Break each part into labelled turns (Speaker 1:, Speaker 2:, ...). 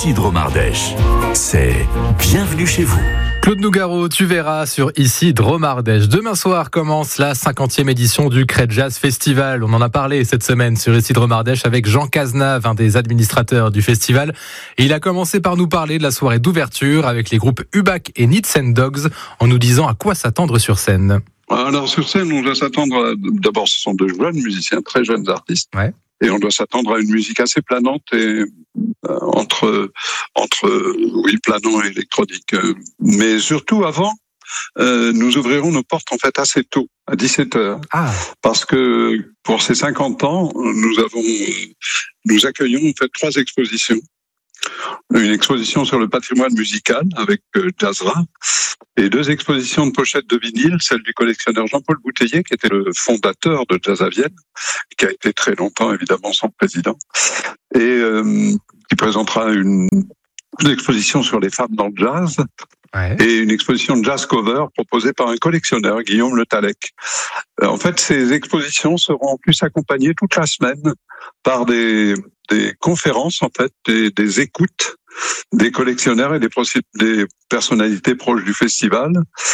Speaker 1: Ici Dromardèche, c'est bienvenue chez vous.
Speaker 2: Claude Nougaro, tu verras sur Ici Dromardèche. Demain soir commence la 50e édition du Crête Jazz Festival. On en a parlé cette semaine sur Ici Dromardèche avec Jean Cazenave, un des administrateurs du festival. Et il a commencé par nous parler de la soirée d'ouverture avec les groupes Hubac et Nits and Dogs en nous disant à quoi s'attendre sur scène.
Speaker 3: Alors sur scène, on doit s'attendre d'abord, ce sont deux jeunes musiciens, très jeunes artistes. Ouais. Et on doit s'attendre à une musique assez planante et entre planant et électronique. Mais surtout avant, nous ouvrirons nos portes en fait assez tôt, à 17h. Parce que pour ces 50 ans, nous accueillons en fait 3 expositions. Une exposition sur le patrimoine musical avec Jazzra et 2 expositions de pochettes de vinyle, celle du collectionneur Jean-Paul Bouteiller qui était le fondateur de Jazz à Vienne, qui a été très longtemps évidemment son président, et qui présentera une exposition sur les femmes dans le jazz. Ouais. Et une exposition de jazz cover proposée par un collectionneur, Guillaume Le Tallec. En fait, ces expositions seront en plus accompagnées toute la semaine par des conférences, en fait, des écoutes des collectionneurs et des personnalités proches du festival,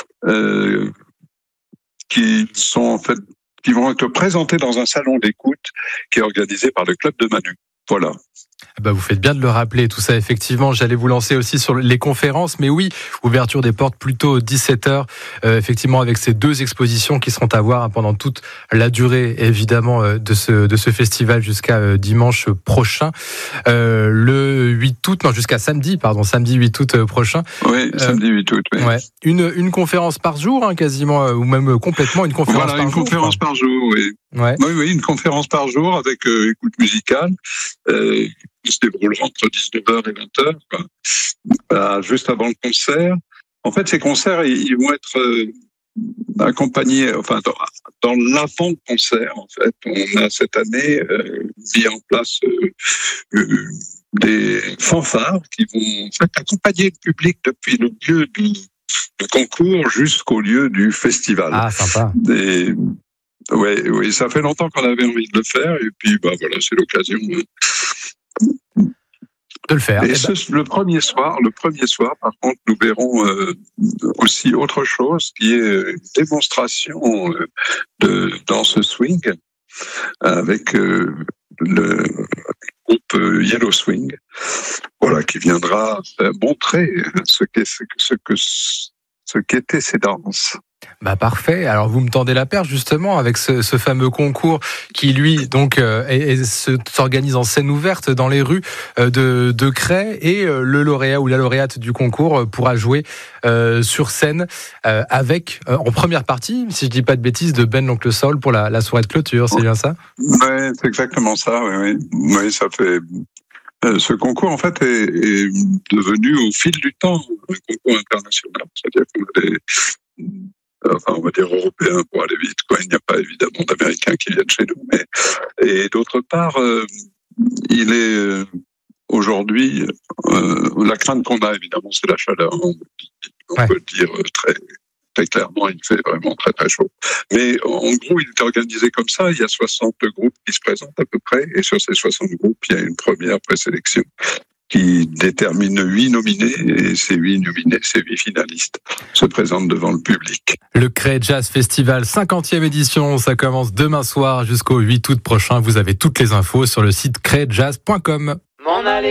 Speaker 3: qui vont être présentées dans un salon d'écoute qui est organisé par le Club de Manu. Voilà.
Speaker 2: Vous faites bien de le rappeler, tout ça, effectivement. J'allais vous lancer aussi sur les conférences, mais oui, ouverture des portes plutôt 17h, effectivement, avec ces 2 expositions qui seront à voir pendant toute la durée, évidemment, de ce festival jusqu'à dimanche prochain, le 8 août, non, jusqu'à samedi 8 août prochain.
Speaker 3: Oui, samedi 8 août, oui.
Speaker 2: Ouais. Une conférence par jour, hein, quasiment, ou même complètement une conférence par jour.
Speaker 3: Voilà, une conférence par jour, oui. Ouais. Oui, une conférence par jour avec écoute musicale, qui se déroulera entre 19h et 20h, juste avant le concert. En fait, ces concerts, ils vont être accompagnés, enfin, dans l'avant-concert, en fait. On a cette année mis en place des fanfares qui vont en fait accompagner le public depuis le lieu du concours jusqu'au lieu du festival.
Speaker 2: Ah, sympa.
Speaker 3: Oui, ça fait longtemps qu'on avait envie de le faire, et puis voilà, c'est l'occasion
Speaker 2: de le faire.
Speaker 3: Et le premier soir, par contre, nous verrons aussi autre chose qui est une démonstration de danse swing avec le groupe Yellow Swing, voilà, qui viendra montrer ce qu'étaient ces danses.
Speaker 2: Parfait. Alors vous me tendez la perche justement avec ce fameux concours qui lui donc s'organise en scène ouverte dans les rues de Cray, et le lauréat ou la lauréate du concours pourra jouer sur scène avec en première partie, si je dis pas de bêtises, de Ben l'Oncle Soul pour la soirée de clôture. C'est bien ça?
Speaker 3: Oui, c'est exactement ça. Oui, ça fait. Ce concours, en fait, est devenu au fil du temps un concours international. C'est-à-dire qu'on on va dire européen pour aller vite, quoi. Il n'y a pas évidemment d'Américains qui viennent chez nous, et d'autre part, il est aujourd'hui la crainte qu'on a évidemment, c'est la chaleur. On peut le dire très clairement, il fait vraiment très très chaud. Mais en gros, il est organisé comme ça. Il y a 60 groupes qui se présentent à peu près, et sur ces 60 groupes, il y a une première présélection qui détermine 8 nominés, et ces 8 finalistes se présentent devant le public.
Speaker 2: Le Crête Jazz Festival 50e édition, ça commence demain soir jusqu'au 8 août prochain. Vous avez toutes les infos sur le site cretejazz.com.